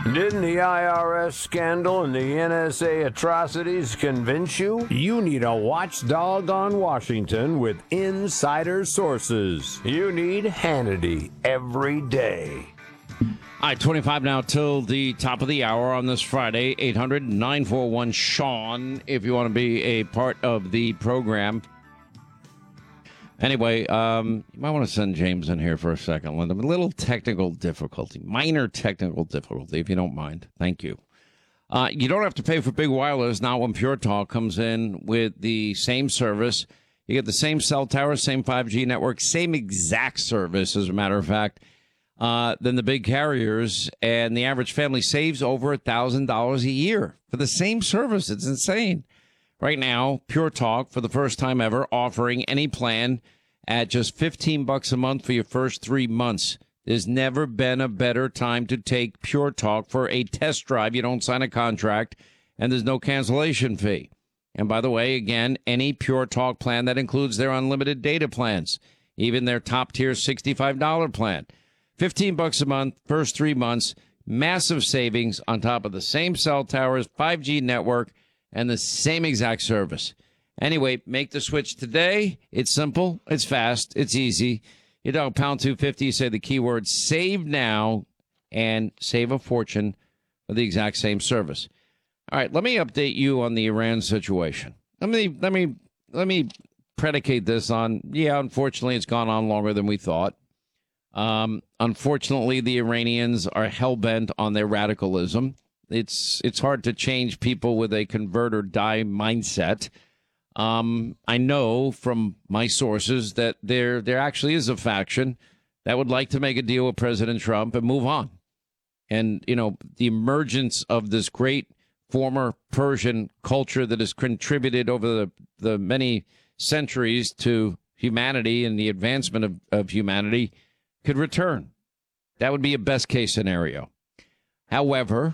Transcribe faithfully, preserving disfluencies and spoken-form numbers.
Didn't the I R S scandal and the N S A atrocities convince you? You need a watchdog on Washington with insider sources. You need Hannity every day. All right, twenty-five now till the top of the hour on this Friday. eight hundred nine four one Sean if you want to be a part of the program. Anyway, um, you might want to send James in here for a second, Linda. A little technical difficulty, minor technical difficulty, if you don't mind. Thank you. Uh, you don't have to pay for big wireless now when Pure Talk comes in with the same service. You get the same cell tower, same five G network, same exact service, as a matter of fact, uh, than the big carriers. And the average family saves over one thousand dollars a year for the same service. It's insane. Right now, Pure Talk, for the first time ever, offering any plan at just fifteen bucks a month for your first three months. There's never been a better time to take Pure Talk for a test drive. You don't sign a contract, and there's no cancellation fee. And by the way, again, any Pure Talk plan that includes their unlimited data plans, even their top-tier sixty-five dollars plan. fifteen bucks a month, first three months, massive savings on top of the same cell towers, five G network, and the same exact service. Anyway, make the switch today. It's simple. It's fast. It's easy. You dial pound two fifty, say the keyword save now, and save a fortune for the exact same service. All right, let me update you on the Iran situation. Let me let me let me predicate this on, yeah, unfortunately, it's gone on longer than we thought. Um, unfortunately, the Iranians are hell-bent on their radicalism. It's it's hard to change people with a convert or die mindset. Um, I know from my sources that there there actually is a faction that would like to make a deal with President Trump and move on. And, you know, the emergence of this great former Persian culture that has contributed over the, the many centuries to humanity and the advancement of, of humanity could return. That would be a best case scenario. However,